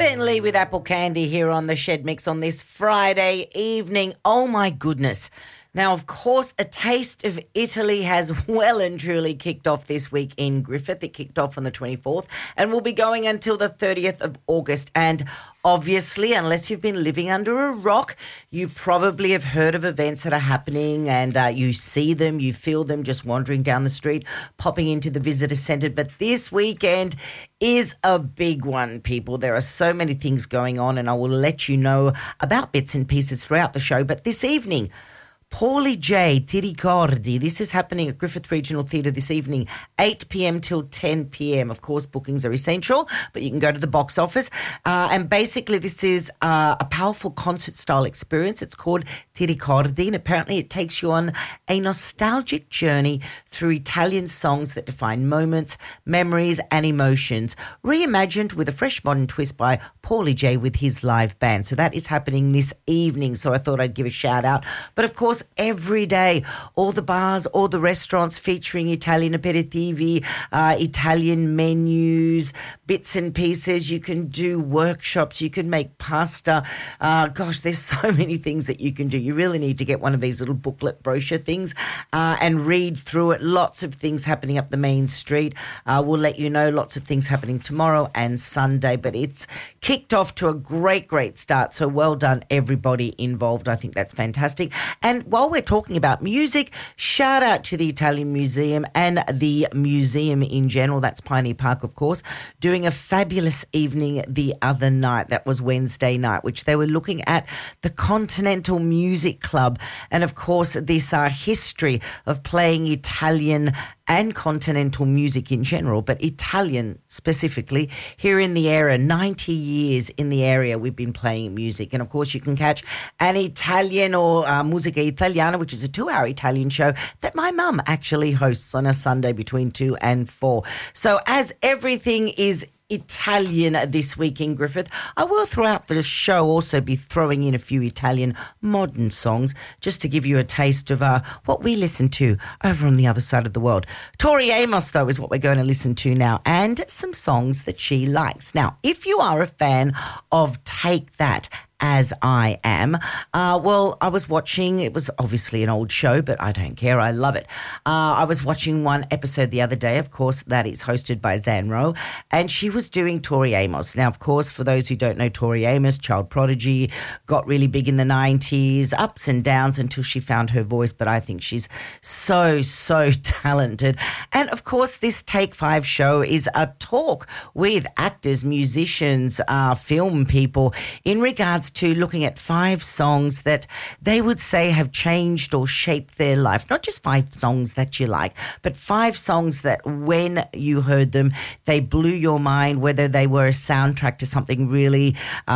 Ben Lee with Apple Candy here on the Shed Mix on this Friday evening. Oh my goodness. Now, of course, A Taste of Italy has well and truly kicked off this week in Griffith. It kicked off on the 24th and will be going until the 30th of August. And obviously, unless you've been living under a rock, you probably have heard of events that are happening and you see them, you feel them just wandering down the street, popping into the visitor centre. But this weekend is a big one, people. There are so many things going on and I will let you know about bits and pieces throughout the show. But this evening, Paulie J, Ti ricordi. This is happening at Griffith Regional Theatre this evening, 8 p.m. till 10 p.m. Of course, bookings are essential, but you can go to the box office. And basically, this is a powerful concert-style experience. It's called Ti ricordi, and apparently it takes you on a nostalgic journey through Italian songs that define moments, memories, and emotions, reimagined with a fresh modern twist by Paulie J with his live band. So that is happening this evening, so I thought I'd give a shout-out. But, of course, every day, all the bars, all the restaurants featuring Italian aperitivi, Italian menus, bits and pieces. You can do workshops. You can make pasta. Gosh, there's so many things that you can do. You really need to get one of these little booklet brochure things and read through it. Lots of things happening up the main street. We'll let you know lots of things happening tomorrow and Sunday, but it's kicked off to a great, great start. So well done, everybody involved. I think that's fantastic. And while we're talking about music, shout out to the Italian Museum and the museum in general. That's Pioneer Park, of course, doing a fabulous evening the other night. That was Wednesday night, which they were looking at the Continental Music Club. And, of course, this history of playing Italian and continental music in general, but Italian specifically. Here in the area, 90 years in the area we've been playing music. And, of course, you can catch an Italian or Musica Italiana, which is a 2-hour Italian show that my mum actually hosts on a Sunday between 2 and 4. So as everything is Italian this week in Griffith, I will throughout the show also be throwing in a few Italian modern songs just to give you a taste of what we listen to over on the other side of the world. Tori Amos, though, is what we're going to listen to now, and some songs that she likes. Now, if you are a fan of Take That, as I am. Well, I was watching, it was obviously an old show, but I don't care, I love it. I was watching one episode the other day, of course, that is hosted by Zan Rowe, and she was doing Tori Amos. Now, of course, for those who don't know Tori Amos, child prodigy, got really big in the 90s, ups and downs until she found her voice, but I think she's so, so talented. And, of course, this Take 5 show is a talk with actors, musicians, film people in regards to looking at 5 songs that they would say have changed or shaped their life. Not just 5 songs that you like, but 5 songs that when you heard them, they blew your mind, whether they were a soundtrack to something really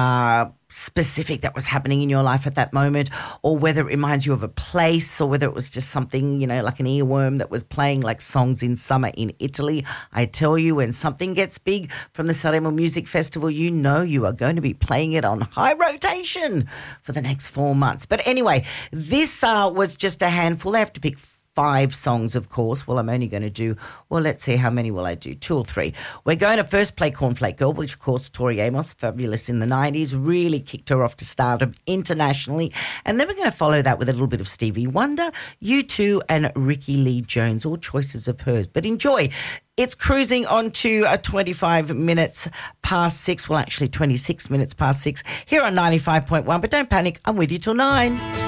specific that was happening in your life at that moment, or whether it reminds you of a place, or whether it was just something, you know, like an earworm that was playing like songs in summer in Italy. I tell you, when something gets big from the Sanremo Music Festival, you know you are going to be playing it on high rotation for the next 4 months. But anyway, this was just a handful. I have to pick 5 songs, of course. Well, I'm only going to do, well, let's see, how many will I do? 2 or 3. We're going to first play Cornflake Girl, which, of course, Tori Amos, fabulous in the 90s, really kicked her off to stardom internationally. And then we're going to follow that with a little bit of Stevie Wonder, U2, and Ricky Lee Jones, all choices of hers. But enjoy. It's cruising on to 25 minutes past 6. Well, actually, 26 minutes past 6 here on 95.1. But don't panic, I'm with you till 9.